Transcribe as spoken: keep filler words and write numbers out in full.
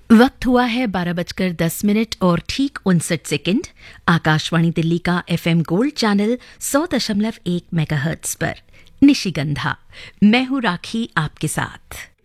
वक्त हुआ है बारह बजकर दस मिनट और ठीक उनसठ सेकंड। आकाशवाणी दिल्ली का एफएम गोल्ड चैनल सौ दशमलव एक मेगाहर्ट्ज पर निशिगंधा। मैं हूं राखी आपके साथ।